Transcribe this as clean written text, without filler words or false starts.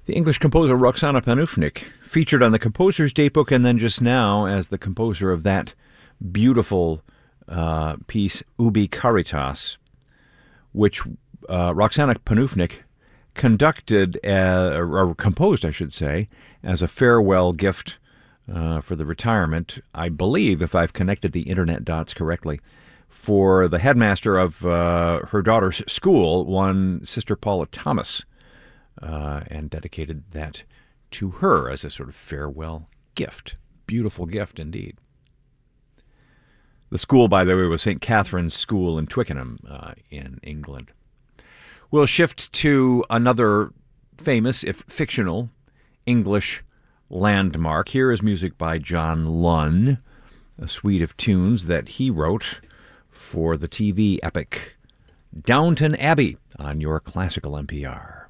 The English composer Roxana Panufnik, featured on the Composer's Datebook and then just now as the composer of that beautiful piece, Ubi Caritas, which Roxana Panufnik conducted, or composed, I should say, as a farewell gift for the retirement, I believe, if I've connected the internet dots correctly, for the headmaster of her daughter's school, one Sister Paula Thomas, and dedicated that to her as a sort of farewell gift. Beautiful gift indeed. The school, by the way, was St. Catherine's School in Twickenham in England. We'll shift to another famous, if fictional, English landmark. Here is music by John Lunn, a suite of tunes that he wrote for the TV epic Downton Abbey on your classical NPR.